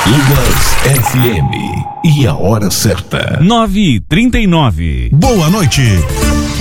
Umas FM e a hora certa. 9h39. Boa noite.